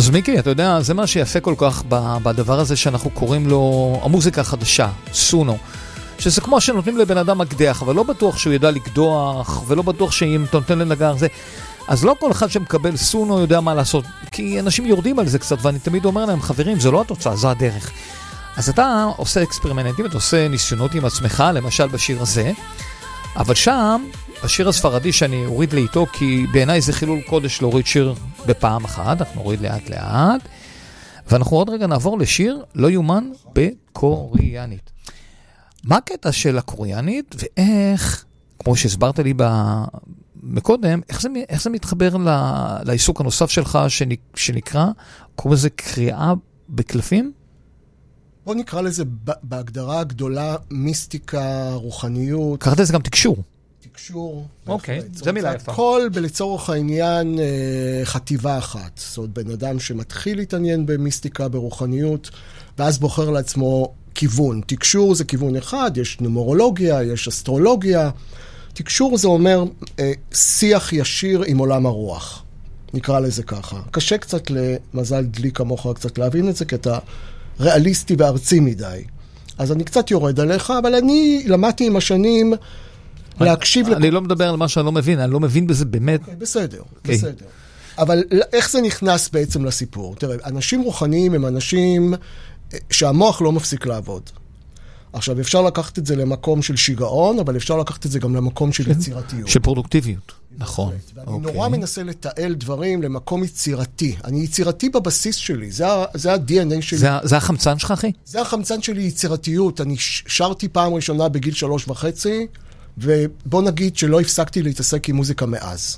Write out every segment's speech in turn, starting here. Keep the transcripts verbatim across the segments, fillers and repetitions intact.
אז מיקי, אתה יודע, זה מה שיפה כל כך בדבר הזה שאנחנו קוראים לו המוזיקה החדשה, סונו. שזה כמו שנותנים לבן אדם מקדח, אבל לא בטוח שהוא ידע לקדוח, ולא בטוח שאם אתה נותן לנגר זה. אז לא כל אחד שמקבל סונו יודע מה לעשות, כי אנשים יורדים על זה קצת, ואני תמיד אומר להם, חברים, זה לא התוצאה, זה הדרך. אז אתה עושה אקספרימנטים, אתה עושה ניסיונות עם עצמך, למשל בשיר הזה, אבל שם, בשיר הספרדי שאני אוריד לאיתו, כי בעיניי זה חילול קודש להוריד שיר בפעם אחת, אנחנו נוריד לאט לאט, ואנחנו עוד רגע נעבור לשיר לא יומן בקוריאנית. מה הקטע של הקוריאנית, ואיך, כמו שהסברת לי מקודם, איך זה, איך זה מתחבר ל, לעיסוק הנוסף שלך, שנקרא, קוראים לזה קריאה בקלפים? בוא נקרא לזה בהגדרה הגדולה, מיסטיקה, רוחניות. קראת לזה גם תקשור. תקשור. אוקיי, זה מילה יפה. הכל בלצורך העניין חטיבה אחת. זאת אומרת, בן אדם שמתחיל להתעניין במיסטיקה, ברוחניות, ואז בוחר לעצמו כיוון. תקשור זה כיוון אחד, יש נומרולוגיה, יש אסטרולוגיה. תקשור זה אומר שיח ישיר עם עולם הרוח. נקרא לזה ככה. קשה קצת למזל דלי כמוך קצת להבין את זה, כי אתה ריאליסטי וארצי מדי. אז אני קצת יורד עליך, אבל אני למדתי עם השנים להקשיב... אני לא מדבר על מה שאני לא מבין, אני לא מבין בזה באמת. בסדר, בסדר. אבל איך זה נכנס בעצם לסיפור? תראה, אנשים רוחניים הם אנשים שהמוח לא מפסיק לעבוד. עכשיו, אפשר לקחת את זה למקום של שיגעון, אבל אפשר לקחת את זה גם למקום של יצירתיות. של פרודוקטיביות, נכון. ואני נורא מנסה לתעל דברים למקום יצירתי. אני יצירתי בבסיס שלי, זה ה-די אן איי שלי. זה החמצן שלך, אחי? זה החמצן שלי, יצירתיות. אני שרתי פעם ראשונה בגיל שלוש וחצי, ובוא נגיד שלא הפסקתי להתעסק עם מוזיקה מאז.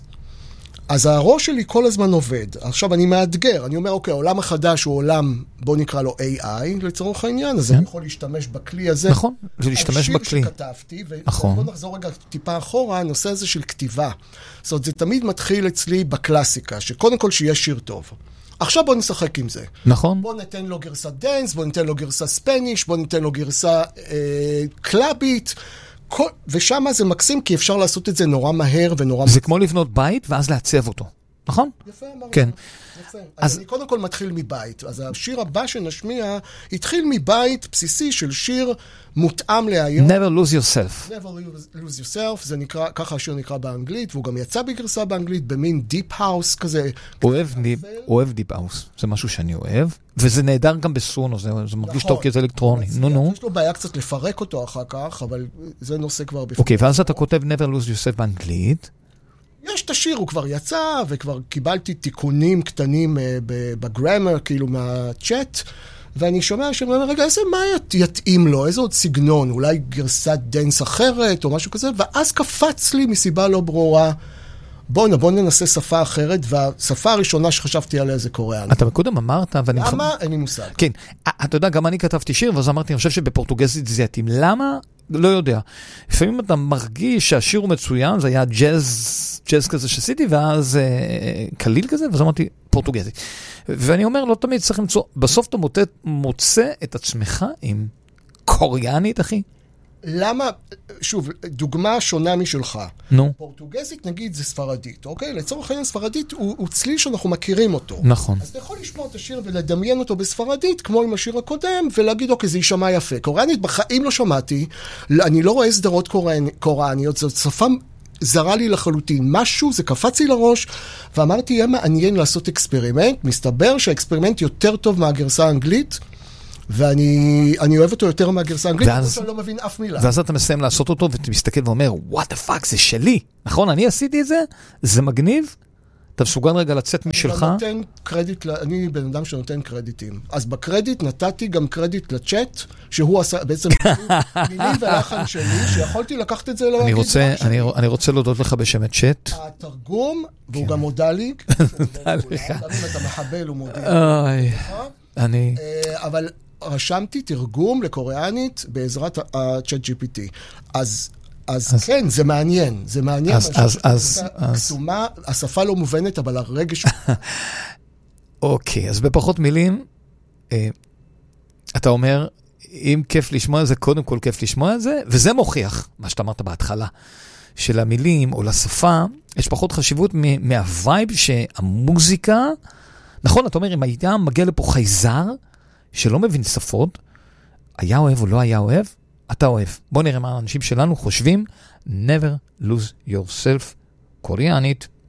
אז הראש שלי כל הזמן עובד. עכשיו אני מאתגר, אני אומר, אוקיי, העולם החדש הוא עולם, בוא נקרא לו איי איי, לצורך העניין, אז אני יכול להשתמש בכלי הזה. נכון, זה להשתמש בכלי. על שיר שכתבתי, ובוא נחזור רגע טיפה אחורה, הנושא הזה של כתיבה. זאת אומרת, זה תמיד מתחיל אצלי בקלאסיקה, שקודם כל שיש שיר טוב. עכשיו בוא נשחק עם זה. נכון. בוא ניתן לו גרסת דנס, בוא ניתן לו גרסה ספניש, בוא ניתן לו גרסה אה, קלאבית, כל, ושם זה מקסים, כי אפשר לעשות את זה נורא מהר ונורא... זה כמו לבנות בית, ואז לעצב אותו. נכון? יפה, אמרנו. כן. יפה. אז, אז אני קודם כל מתחיל מבית. אז השיר הבא שנשמיע, התחיל מבית בסיסי של שיר מותאם להיום. Never lose yourself. Never lose yourself, זה נקרא, ככה השיר נקרא באנגלית, והוא גם יצא בגרסה באנגלית, במין דיפ האוס כזה. אוהב דיפ, אוהב דיפ האוס. זה משהו שאני אוהב, וזה נהדר גם בסונו, זה, זה מרגיש טוב כזה אלקטרוני. נו, נו. יש לו בעיה קצת לפרק אותו אחר כך, אבל זה נושא כבר בפני. אוקיי, ואז אתה כותב Never lose yourself באנגלית. יש את השיר, הוא כבר יצא, וכבר קיבלתי תיקונים קטנים בגרמר, כאילו מהצ'אט, ואני שומע שאני אומר, רגע, איזה מה יתאים לו? איזה עוד סגנון? אולי גרסת דנס אחרת או משהו כזה? ואז קפץ לי מסיבה לא ברורה, בוא, בוא ננסה שפה אחרת, והשפה הראשונה שחשבתי עליה זה קוריאנית. אתה מקודם אמרת, ואני... למה? אין לי מושג. כן, אתה יודע, גם אני כתבתי שיר, ואז אמרתי, אני חושב שבפורטוגזית זה יתאים. למה? לא יודע. לפעמים אתה מרגיש שהשיר הוא מצוין, זה היה ג'אז, ג'אז כזה שעשיתי, ואז אה, קליל כזה, ואז אמרתי, פורטוגזית. ואני אומר, לא תמיד צריך למצוא, בסוף אתה מוצא, מוצא את עצמך עם קוריאנית, אחי. למה, שוב, דוגמה שונה משלך. נו. פורטוגזית, נגיד, זה ספרדית, אוקיי? לצורך העניין ספרדית הוא, הוא צליל שאנחנו מכירים אותו. נכון. אז אתה יכול לשמוע את השיר ולדמיין אותו בספרדית, כמו עם השיר הקודם, ולהגיד, אוקיי, זה יישמע יפה. קוריאנית, בחיים לא שמעתי, אני לא רואה סדרות קוריאניות, זאת שפה זרה לי לחלוטין. משהו, זה קפץ לי לראש, ואמרתי, יהיה מעניין לעשות אקספרימנט. מסתבר שהאקספרימנט יותר טוב מהגרסה האנגלית, ואני אני אוהב אותו יותר מהגרסה האנגלית, ואז, אני לא מבין אף מילה. ואז אתה מסיים לעשות אותו, ואתה מסתכל ואומר, what the fuck, זה שלי. נכון, אני עשיתי את זה, זה מגניב, אתה מסוגל רגע לצאת משלך. אני נותן קרדיט, אני בן אדם שנותן קרדיטים. אז בקרדיט נתתי גם קרדיט לצ'אט, שהוא עשה בעצם מילים ולחן שלי, שיכולתי לקחת את זה להגיד. אני רוצה, אני, אני רוצה להודות לך בשם הצ'אט. התרגום, והוא גם הודע לי. תודה לך. גם אם אתה מחבל, הוא מודיע. אוי, אני... אבל... רשמתי תרגום לקוריאנית בעזרת ה-צ'אט ג'י פי טי. אז, אז, אז כן, זה מעניין. זה מעניין. אז, אז, אז, אז. קסומה, השפה לא מובנת, אבל הרגש... אוקיי, אז בפחות מילים, אה, אתה אומר, אם כיף לשמוע את זה, קודם כל כיף לשמוע את זה, וזה מוכיח, מה שאתה אמרת בהתחלה, של המילים או לשפה, יש פחות חשיבות מהווייב שהמוזיקה נכון, אתה אומר, אם היה מגיע לפה חייזר, שלא מבין שפות, היה אוהב או לא היה אוהב, אתה אוהב. בוא נראה מה האנשים שלנו חושבים, never lose yourself, קוריאנית.